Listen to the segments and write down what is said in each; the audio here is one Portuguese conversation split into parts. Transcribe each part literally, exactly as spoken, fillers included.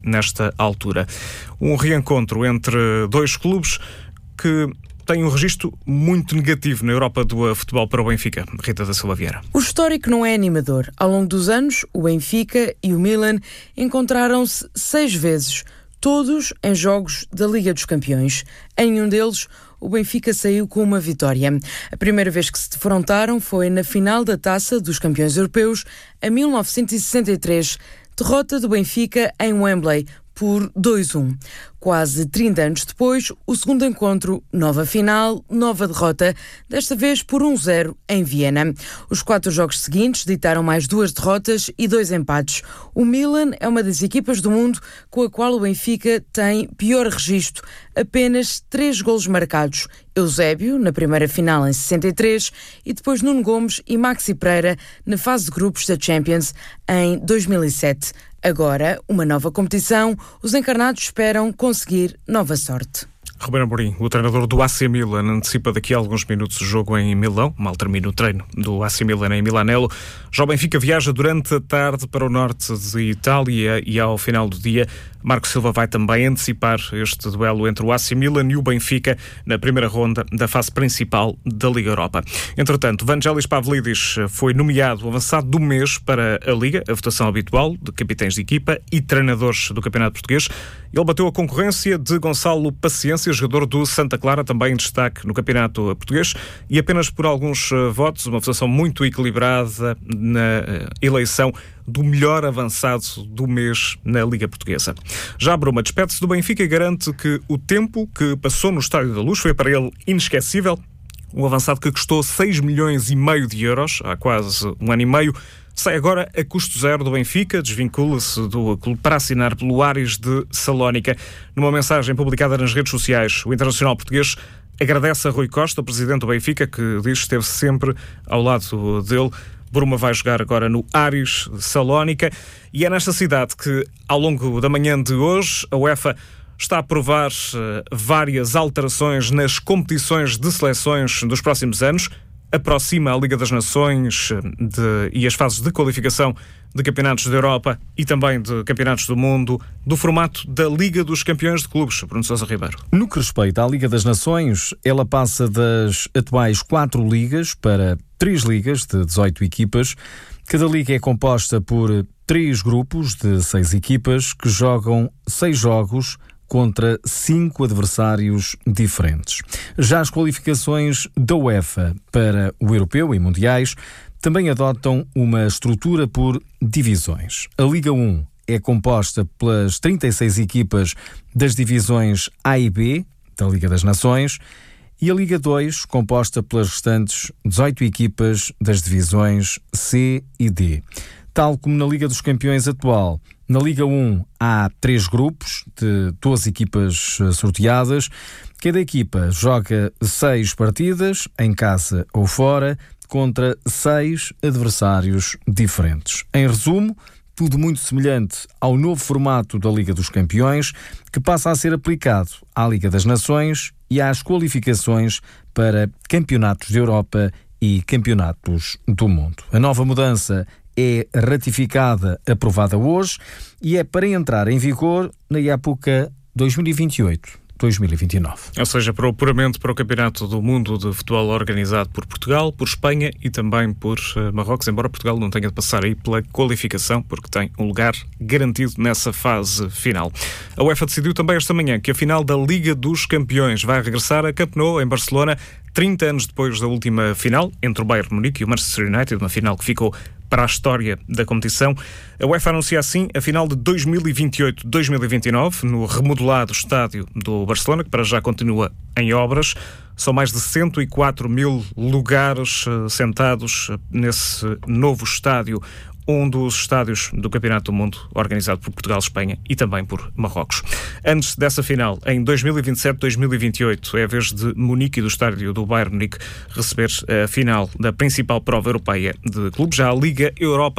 nesta altura. Um reencontro entre dois clubes que tem um registro muito negativo na Europa do futebol para o Benfica. Rita da Silva Vieira. O histórico não é animador. Ao longo dos anos, o Benfica e o Milan encontraram-se seis vezes, todos em jogos da Liga dos Campeões. Em nenhum deles, o Benfica saiu com uma vitória. A primeira vez que se defrontaram foi na final da Taça dos Campeões Europeus, em mil novecentos e sessenta e três, derrota do Benfica em Wembley por dois a um. Quase trinta anos depois, o segundo encontro, nova final, nova derrota, desta vez por um a zero em Viena. Os quatro jogos seguintes ditaram mais duas derrotas e dois empates. O Milan é uma das equipas do mundo com a qual o Benfica tem pior registro, apenas três golos marcados. Eusébio, na primeira final em sessenta e três, e depois Nuno Gomes e Maxi Pereira na fase de grupos da Champions em dois mil e sete. Agora, uma nova competição, os encarnados esperam conseguir nova sorte. Ruben Amorim, o treinador do A C Milan, antecipa daqui a alguns minutos o jogo em Milão. Mal termina o treino do A C Milan em Milanello. Já o Benfica viaja durante a tarde para o norte de Itália e ao final do dia, Marco Silva vai também antecipar este duelo entre o A C Milan e o Benfica na primeira ronda da fase principal da Liga Europa. Entretanto, Vangelis Pavlidis foi nomeado avançado do mês para a Liga, a votação habitual de capitães de equipa e treinadores do Campeonato Português. Ele bateu a concorrência de Gonçalo Paciência, jogador do Santa Clara, também em destaque no Campeonato Português, e apenas por alguns uh, votos, uma votação muito equilibrada na uh, eleição do melhor avançado do mês na Liga Portuguesa. Já Bruma despede-se do Benfica e garante que o tempo que passou no Estádio da Luz foi para ele inesquecível. Um avançado que custou seis milhões e meio de euros, há quase um ano e meio, sai agora a custo zero do Benfica, desvincula-se do clube para assinar pelo Aris de Salónica. Numa mensagem publicada nas redes sociais, o internacional português agradece a Rui Costa, o presidente do Benfica, que diz que esteve sempre ao lado dele. Bruma vai jogar agora no Aris de Salónica e é nesta cidade que, ao longo da manhã de hoje, a UEFA está a aprovar uh, várias alterações nas competições de seleções dos próximos anos. Aproxima a Liga das Nações de, e as fases de qualificação de campeonatos da Europa e também de campeonatos do mundo do formato da Liga dos Campeões de Clubes. Bruno Sousa Ribeiro. No que respeita à Liga das Nações, ela passa das atuais quatro ligas para três ligas de dezoito equipas. Cada liga é composta por três grupos de seis equipas que jogam seis jogos contra cinco adversários diferentes. Já as qualificações da UEFA para o Europeu e Mundiais também adotam uma estrutura por divisões. A Liga um é composta pelas trinta e seis equipas das divisões A e B da Liga das Nações e a Liga dois, composta pelas restantes dezoito equipas das divisões C e D. Tal como na Liga dos Campeões atual, na Liga um há três grupos de doze equipas sorteadas. Cada equipa joga seis partidas, em casa ou fora, contra seis adversários diferentes. Em resumo, tudo muito semelhante ao novo formato da Liga dos Campeões, que passa a ser aplicado à Liga das Nações e às qualificações para campeonatos de Europa e campeonatos do mundo. A nova mudança é ratificada, aprovada hoje e é para entrar em vigor na época dois mil e vinte e oito dois mil e vinte e nove. Ou seja, para o puramente para o Campeonato do Mundo de Futebol organizado por Portugal, por Espanha e também por uh, Marrocos, embora Portugal não tenha de passar aí pela qualificação, porque tem um lugar garantido nessa fase final. A UEFA decidiu também esta manhã que a final da Liga dos Campeões vai regressar a Camp Nou, em Barcelona, trinta anos depois da última final, entre o Bayern Munique e o Manchester United, uma final que ficou para a história da competição. A UEFA anuncia assim a final de dois mil e vinte e oito dois mil e vinte e nove no remodelado estádio do Barcelona, que para já continua em obras. São mais de cento e quatro mil lugares uh, sentados uh, nesse novo estádio, um dos estádios do Campeonato do Mundo organizado por Portugal, Espanha e também por Marrocos. Antes dessa final, em dois mil e vinte e sete dois mil e vinte e oito, é a vez de Munique e do estádio do Bayern Munique receber a final da principal prova europeia de clubes. Já a Liga Europa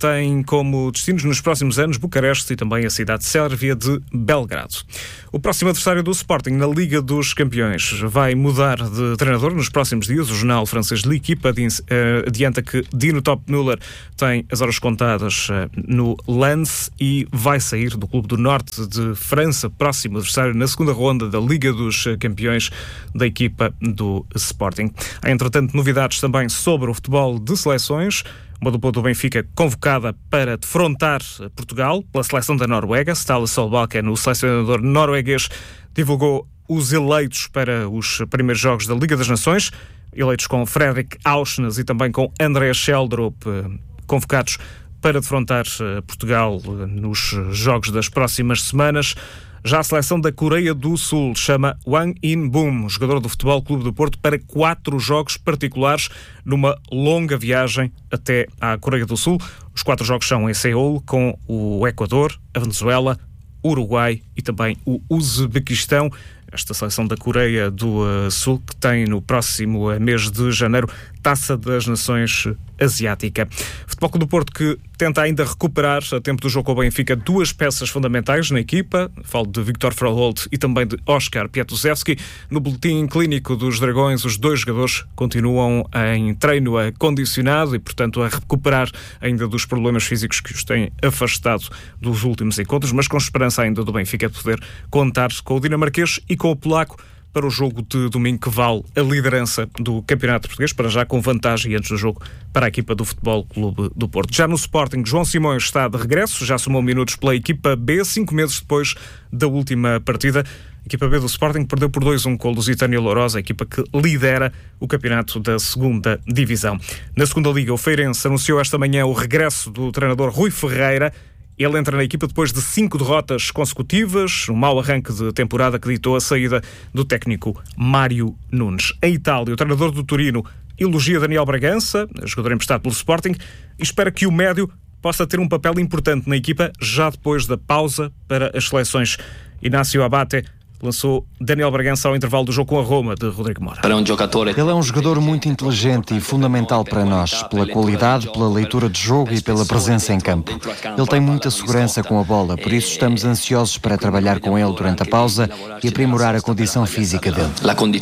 tem como destinos nos próximos anos Bucareste e também a cidade sérvia de Belgrado. O próximo adversário do Sporting na Liga dos Campeões vai mudar de treinador nos próximos dias. O jornal francês L'Equipe adianta que Dino Topmüller tem as horas contadas no Lens e vai sair do Clube do Norte de França, próximo adversário na segunda ronda da Liga dos Campeões da equipa do Sporting. Há, entretanto, novidades também sobre o futebol de seleções. Uma dupla do Benfica convocada para defrontar Portugal pela seleção da Noruega. Ståle Solbakken, o selecionador norueguês, divulgou os eleitos para os primeiros jogos da Liga das Nações, eleitos com Fredrik Aursnes e também com André Scheldrup, convocados para defrontar Portugal nos jogos das próximas semanas. Já a seleção da Coreia do Sul chama Wang In-boom, jogador do Futebol Clube do Porto, para quatro jogos particulares numa longa viagem até à Coreia do Sul. Os quatro jogos são em Seul, com o Equador, a Venezuela, o Uruguai e também o Uzbequistão. Esta seleção da Coreia do Sul, que tem no próximo mês de janeiro Taça das Nações Asiática. Futebol Clube do Porto, que tenta ainda recuperar, a tempo do jogo com o Benfica, duas peças fundamentais na equipa. Falo de Viktor Froholt e também de Oskar Piatusevski. No boletim clínico dos Dragões, os dois jogadores continuam em treino acondicionado e, portanto, a recuperar ainda dos problemas físicos que os têm afastado dos últimos encontros, mas com esperança ainda do Benfica de poder contar com o dinamarquês e com o polaco para o jogo de domingo, que vale a liderança do Campeonato Português, para já com vantagem antes do jogo para a equipa do Futebol Clube do Porto. Já no Sporting, João Simões está de regresso, já somou minutos pela equipa B, cinco meses depois da última partida. A equipa B do Sporting perdeu por dois a um com o Lusitânia Lourosa, a equipa que lidera o campeonato da segunda divisão. Na segunda liga, o Feirense anunciou esta manhã o regresso do treinador Rui Ferreira. Ele entra na equipa depois de cinco derrotas consecutivas, um mau arranque de temporada que ditou a saída do técnico Mário Nunes. Em Itália, o treinador do Torino elogia Daniel Bragança, jogador emprestado pelo Sporting, e espera que o médio possa ter um papel importante na equipa já depois da pausa para as seleções. Inácio Abate lançou Daniel Bragança ao intervalo do jogo com a Roma, de Rodrigo Mora. Ele é um jogador muito inteligente e fundamental para nós, pela qualidade, pela leitura de jogo e pela presença em campo. Ele tem muita segurança com a bola, por isso estamos ansiosos para trabalhar com ele durante a pausa e aprimorar a condição física dele.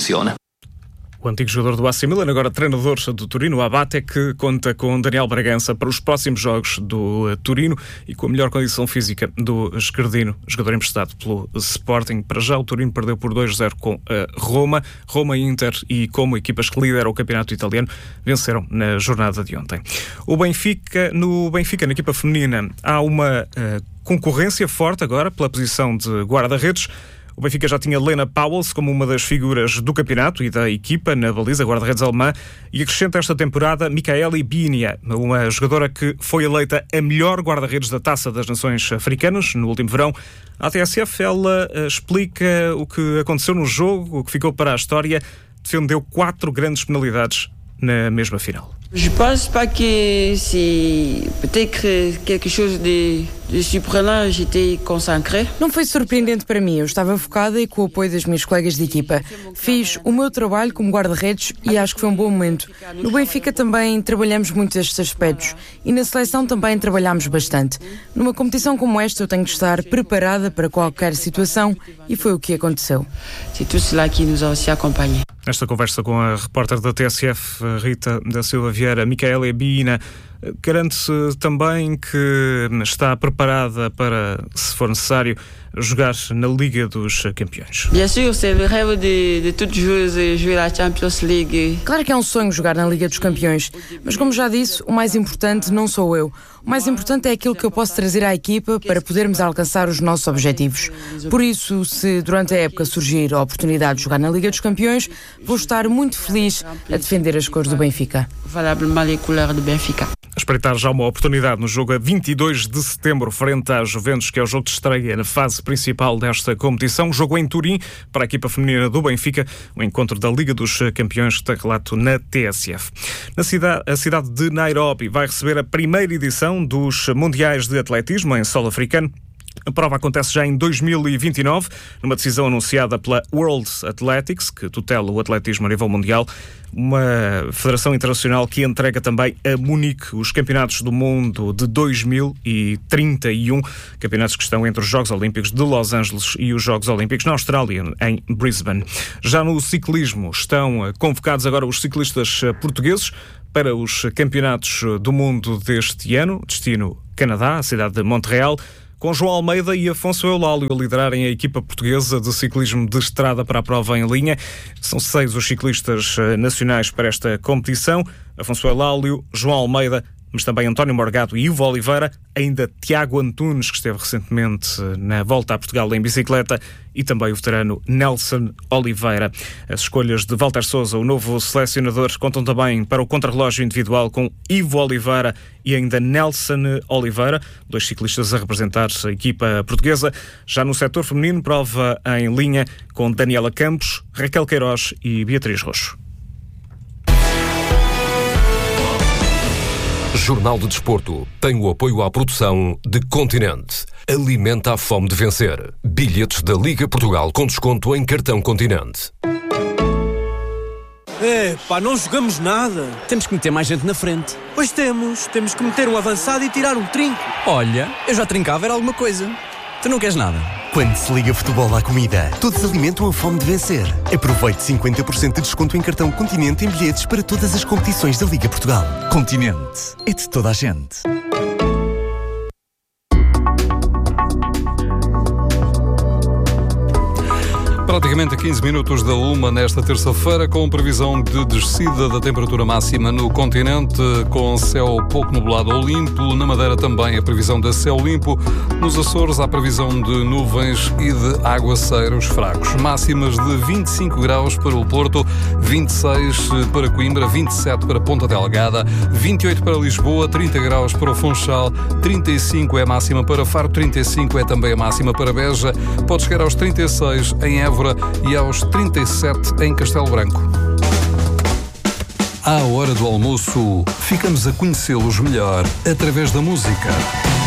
O antigo jogador do A C Milan, agora treinador do Torino, Abate, que conta com Daniel Bragança para os próximos jogos do Torino e com a melhor condição física do esquerdino, jogador emprestado pelo Sporting. Para já, o Torino perdeu por dois a zero com a Roma. Roma, Inter e Como, equipas que lideram o campeonato italiano, venceram na jornada de ontem. O Benfica, no Benfica, na equipa feminina, há uma uh, concorrência forte agora pela posição de guarda-redes. O Benfica já tinha Lena Pauwels como uma das figuras do campeonato e da equipa na baliza, guarda-redes alemã, e acrescenta esta temporada Michaeli Binia, uma jogadora que foi eleita a melhor guarda-redes da Taça das Nações Africanas no último verão. A T S F, ela explica o que aconteceu no jogo, o que ficou para a história, defendeu quatro grandes penalidades na mesma final. Je pense pas que c'est peut-être quelque chose de, de surprenant, j'étais concentré. Não foi surpreendente para mim, eu estava focada e com o apoio das minhas colegas de equipa. Fiz o meu trabalho como guarda-redes e acho que foi um bom momento. No Benfica também trabalhamos muito estes aspectos e na seleção também trabalhamos bastante. Numa competição como esta eu tenho que estar preparada para qualquer situação e foi o que aconteceu. C'est tout cela qui nous a aussi accompagnés. Nesta conversa com a repórter da T S F, Rita da Silva Vieira, Michaeli Binia garante-se também que está preparada para, se for necessário, jogar na Liga dos Campeões. Bien sûr, c'est le rêve de, de toute joueuse jouer la Champions League. Claro que é um sonho jogar na Liga dos Campeões, mas como já disse, o mais importante não sou eu. O mais importante é aquilo que eu posso trazer à equipa para podermos alcançar os nossos objetivos. Por isso, se durante a época surgir a oportunidade de jogar na Liga dos Campeões, vou estar muito feliz a defender as cores do Benfica. Valablement les couleurs do Benfica. A espreitar já uma oportunidade no jogo a vinte e dois de setembro frente à Juventus, que é o jogo de estreia na fase principal desta competição. Jogo em Turim para a equipa feminina do Benfica, o encontro da Liga dos Campeões, que tem relato na T S F. Na cidade, a cidade de Nairobi vai receber a primeira edição dos Mundiais de Atletismo em solo africano. A prova acontece já em dois mil e vinte e nove, numa decisão anunciada pela World Athletics, que tutela o atletismo a nível mundial, uma federação internacional que entrega também a Munique os campeonatos do mundo de dois mil e trinta e um, campeonatos que estão entre os Jogos Olímpicos de Los Angeles e os Jogos Olímpicos na Austrália, em Brisbane. Já no ciclismo estão convocados agora os ciclistas portugueses para os campeonatos do mundo deste ano, destino Canadá, a cidade de Montreal, com João Almeida e Afonso Eulálio a liderarem a equipa portuguesa de ciclismo de estrada para a prova em linha. São seis os ciclistas nacionais para esta competição. Afonso Eulálio, João Almeida, mas também António Morgado e Ivo Oliveira, ainda Tiago Antunes, que esteve recentemente na Volta a Portugal em bicicleta, e também o veterano Nelson Oliveira. As escolhas de Walter Sousa, o novo selecionador, contam também para o contrarrelógio individual com Ivo Oliveira e ainda Nelson Oliveira, dois ciclistas a representar a equipa portuguesa. Já no setor feminino, prova em linha com Daniela Campos, Raquel Queiroz e Beatriz Roxo. Jornal de Desporto tem o apoio à produção de Continente. Alimenta a fome de vencer. Bilhetes da Liga Portugal com desconto em cartão Continente. É, pá, não jogamos nada. Temos que meter mais gente na frente. Pois temos. Temos que meter um avançado e tirar um trinco. Olha, eu já trincava, era alguma coisa. Tu não queres nada? Quando se liga futebol à comida, todos alimentam a fome de vencer. Aproveite cinquenta por cento de desconto em cartão Continente em bilhetes para todas as competições da Liga Portugal. Continente. É de toda a gente. Praticamente a quinze minutos da uma nesta terça-feira, com previsão de descida da temperatura máxima no continente, com céu pouco nublado ou limpo. Na Madeira também a previsão de céu limpo. Nos Açores há previsão de nuvens e de aguaceiros fracos. Máximas de vinte e cinco graus para o Porto, vinte e seis para Coimbra, vinte e sete para Ponta Delgada, vinte e oito para Lisboa, trinta graus para o Funchal, trinta e cinco é a máxima para Faro, trinta e cinco é também a máxima para Beja. Pode chegar aos trinta e seis em Évora e aos trinta e sete em Castelo Branco. À hora do almoço, ficamos a conhecê-los melhor através da música.